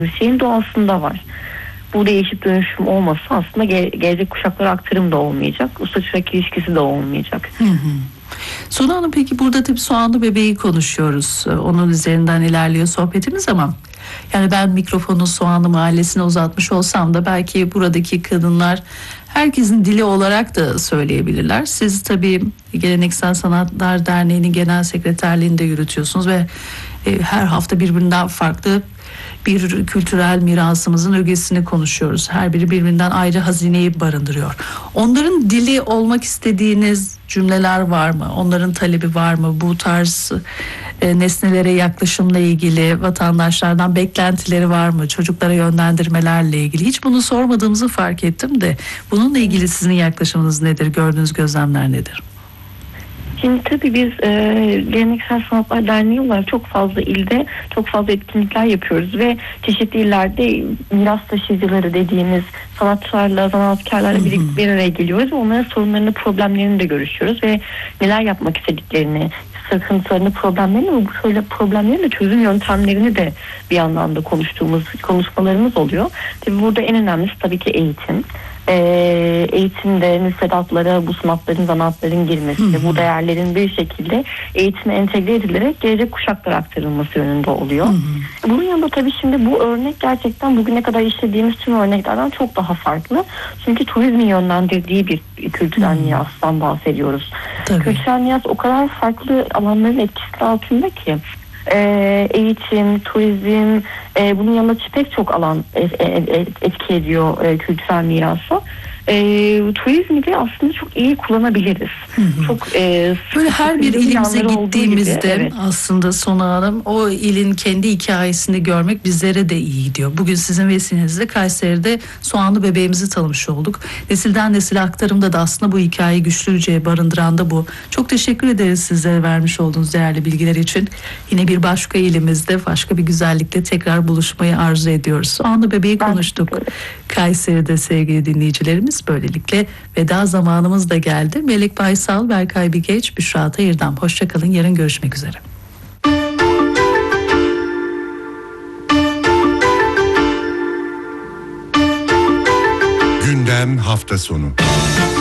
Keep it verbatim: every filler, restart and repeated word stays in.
şeyin doğasında var. Bu değişip dönüşüm olmasa aslında ge- gelecek kuşaklara aktarım da olmayacak. Usta çırak ilişkisi de olmayacak. Hı hı. Sunu Hanım, peki burada tabii soğanlı bebeği konuşuyoruz. Onun üzerinden ilerliyor sohbetimiz ama yani ben mikrofonu Soğanlı Mahallesi'ne uzatmış olsam da belki buradaki kadınlar herkesin dili olarak da söyleyebilirler. Siz tabii Geleneksel Sanatlar Derneği'nin genel sekreterliğini de yürütüyorsunuz ve e, her hafta birbirinden farklı bir kültürel mirasımızın ögesini konuşuyoruz. Her biri birbirinden ayrı hazineyi barındırıyor. Onların dili olmak istediğiniz cümleler var mı? Onların talebi var mı? Bu tarz e, nesnelere yaklaşımla ilgili vatandaşlardan beklentileri var mı? Çocuklara yönlendirmelerle ilgili. Hiç bunu sormadığımızı fark ettim de bununla ilgili sizin yaklaşımınız nedir? Gördüğünüz gözlemler nedir? Şimdi tabii biz e, Geleneksel Sanatlar Derneği olarak çok fazla ilde çok fazla etkinlikler yapıyoruz ve çeşitli illerde miras taşıyıcıları dediğimiz sanatçılarla, sanatkarlarla bir, bir araya geliyoruz ve onların sorunlarını, problemlerini de görüşüyoruz ve neler yapmak istediklerini, sıkıntılarını, problemlerini ve bu şöyle problemlerin de çözüm yöntemlerini de bir yandan da konuştuğumuz konuşmalarımız oluyor. Tabii burada en önemlisi tabii ki eğitim. Ee, eğitimde müfredatlara bu sanatların, zanaatların girmesi, hı hı. bu değerlerin bir şekilde eğitime entegre edilerek gelecek kuşaklara aktarılması yönünde oluyor. Hı hı. Bunun yanında tabii şimdi bu örnek gerçekten bugüne kadar işlediğimiz tüm örneklerden çok daha farklı. Çünkü turizmin yönlendirdiği bir kültürel mirastan bahsediyoruz. Tabii. Kültürel miras o kadar farklı alanların etkisi altında ki. Ee, eğitim, turizm, e, bunun yanında pek çok alan etki ediyor e, kültürel mirası. E, turizmi de aslında çok iyi kullanabiliriz. Hı hı. Çok e, böyle her bir ilimize gittiğimizde gibi, evet. aslında Sunu Hanım o ilin kendi hikayesini görmek bizlere de iyi gidiyor. Bugün sizin vesilenizle Kayseri'de soğanlı bebeğimizi tanımış olduk. Nesilden nesile aktarımda da aslında bu hikayeyi güçlüce barındıran da bu. Çok teşekkür ederiz sizlere vermiş olduğunuz değerli bilgiler için. Yine bir başka ilimizde başka bir güzellikle tekrar buluşmayı arzu ediyoruz. Soğanlı bebeği ben konuştuk. Kayseri'de sevgili dinleyicilerimiz. Böylelikle veda zamanımız da geldi. Melek Baysal, Berkay Bigeç, Büşra Tayırdam. Hoşçakalın. Yarın görüşmek üzere. Gündem hafta sonu.